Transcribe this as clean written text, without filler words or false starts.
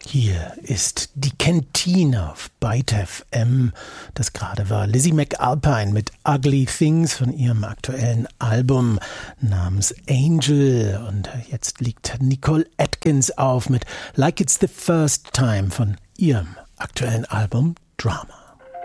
Hier ist die Kantine auf Byte FM. Das gerade war Lizzie McAlpine mit Ugly Things von ihrem aktuellen Album namens Angel. Und jetzt liegt Nicole Atkins auf mit Like It's the First Time von ihrem aktuellen Album Drama.